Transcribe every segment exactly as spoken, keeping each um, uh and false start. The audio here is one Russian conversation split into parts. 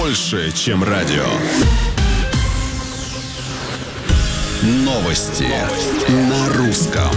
больше, чем радио. Новости, Новости. На русском.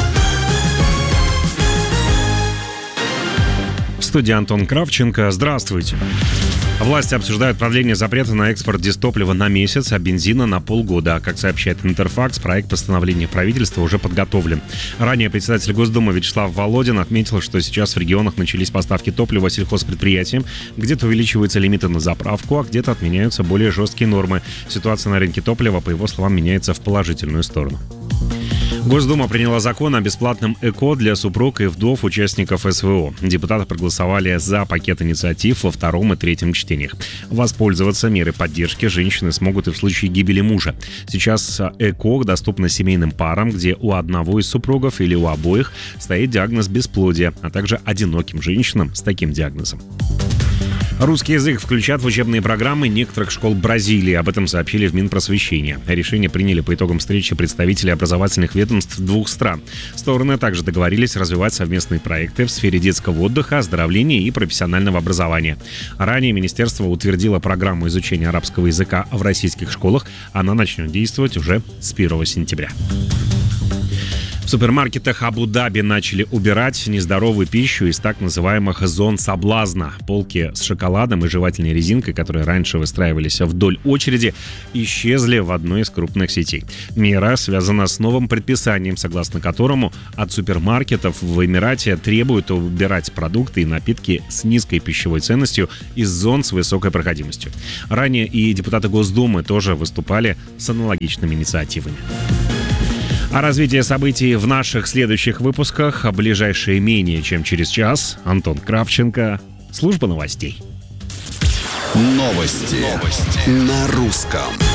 В студии Антон Кравченко. Здравствуйте. Власти обсуждают продление запрета на экспорт дизтоплива на месяц, а бензина на полгода. Как сообщает Интерфакс, проект постановления правительства уже подготовлен. Ранее председатель Госдумы Вячеслав Володин отметил, что сейчас в регионах начались поставки топлива сельхозпредприятиям. Где-то увеличиваются лимиты на заправку, а где-то отменяются более жесткие нормы. Ситуация на рынке топлива, по его словам, меняется в положительную сторону. Госдума приняла закон о бесплатном ЭКО для супруг и вдов участников СВО. Депутаты проголосовали за пакет инициатив во втором и третьем чтениях. Воспользоваться мерой поддержки женщины смогут и в случае гибели мужа. Сейчас ЭКО доступно семейным парам, где у одного из супругов или у обоих стоит диагноз бесплодия, а также одиноким женщинам с таким диагнозом. Русский язык включат в учебные программы некоторых школ Бразилии. Об этом сообщили в Минпросвещения. Решение приняли по итогам встречи представителей образовательных ведомств двух стран. Стороны также договорились развивать совместные проекты в сфере детского отдыха, оздоровления и профессионального образования. Ранее министерство утвердило программу изучения арабского языка в российских школах. Она начнет действовать уже с первого сентября. В супермаркетах Абу-Даби начали убирать нездоровую пищу из так называемых зон соблазна. Полки с шоколадом и жевательной резинкой, которые раньше выстраивались вдоль очереди, исчезли в одной из крупных сетей. Мера связана с новым предписанием, согласно которому от супермаркетов в Эмирате требуют убирать продукты и напитки с низкой пищевой ценностью из зон с высокой проходимостью. Ранее и депутаты Госдумы тоже выступали с аналогичными инициативами. О развитии событий в наших следующих выпусках, а ближайшие менее чем через час. Антон Кравченко, служба новостей. Новости, Новости. На русском.